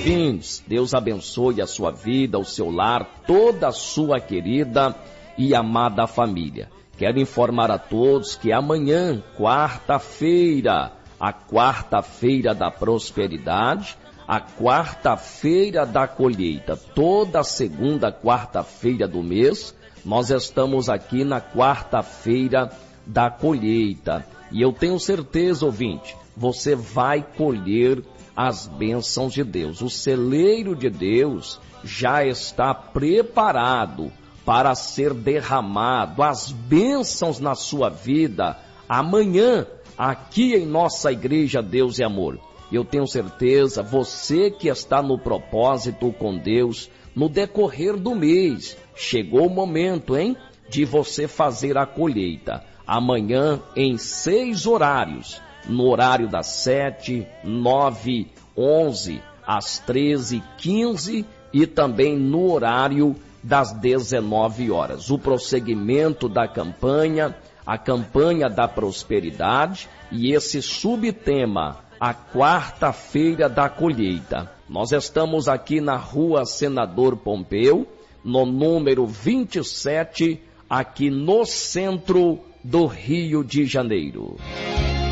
bem-vindos. Deus abençoe a sua vida, o seu lar, toda a sua querida e amada família. Quero informar a todos que amanhã, quarta-feira, a quarta-feira da prosperidade, a quarta-feira da colheita, toda segunda quarta-feira do mês, nós estamos aqui na quarta-feira da colheita. E eu tenho certeza, ouvinte, você vai colher as bênçãos de Deus. O celeiro de Deus já está preparado para ser derramado, as bênçãos na sua vida, amanhã, aqui em nossa igreja Deus e Amor. Eu tenho certeza, você que está no propósito com Deus, no decorrer do mês, chegou o momento, de você fazer a colheita. Amanhã, em 6 horários, no horário das 7, 9, 11, às 13, 15 e também no horário das 19 horas. O prosseguimento da campanha, a campanha da prosperidade e esse subtema, a quarta-feira da colheita. Nós estamos aqui na Rua Senador Pompeu, no número 27, aqui no centro do Rio de Janeiro.